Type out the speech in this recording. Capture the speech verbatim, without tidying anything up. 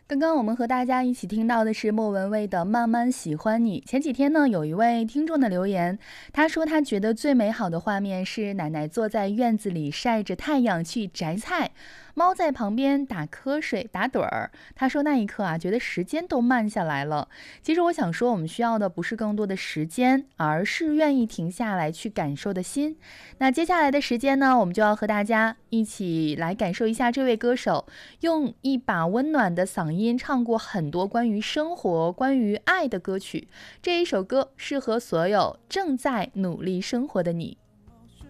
刚刚我们和大家一起听到的是莫文蔚的《慢慢喜欢你》。前几天呢，有一位听众的留言，他说他觉得最美好的画面是奶奶坐在院子里晒着太阳去摘菜，猫在旁边打瞌睡打盹儿。他说那一刻啊，觉得时间都慢下来了。其实我想说，我们需要的不是更多的时间，而是愿意停下来去感受的心。那接下来的时间呢，我们就要和大家一起来感受一下这位歌手用一把温暖的嗓音唱过很多关于生活、关于爱的歌曲。这一首歌适合所有正在努力生活的你。